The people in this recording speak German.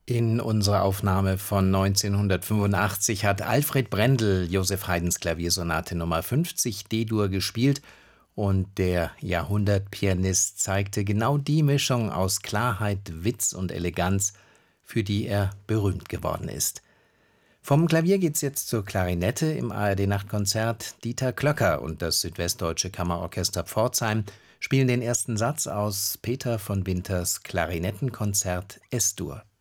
In unserer Aufnahme von 1985 hat Alfred Brendel Joseph Haydns Klaviersonate Nummer 50 D-Dur gespielt und der Jahrhundertpianist zeigte genau die Mischung aus Klarheit, Witz und Eleganz, für die er berühmt geworden ist. Vom Klavier geht's jetzt zur Klarinette im ARD-Nachtkonzert. Dieter Klöcker und das Südwestdeutsche Kammerorchester Pforzheim spielen den ersten Satz aus Peter von Winters Klarinettenkonzert Es-Dur.